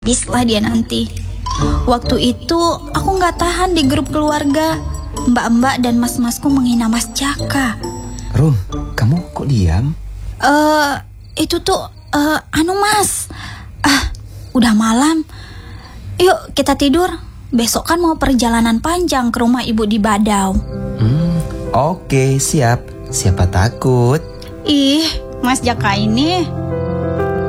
Habislah dia nanti. Waktu itu aku gak tahan di grup keluarga. Mbak-mbak dan mas-masku menghina Mas Jaka. Rum, kamu kok diam? Itu tuh Mas. Udah malam. Yuk kita tidur. Besok kan mau perjalanan panjang ke rumah ibu di Badau. Oke, siap. Siapa takut? Ih, Mas Jaka ini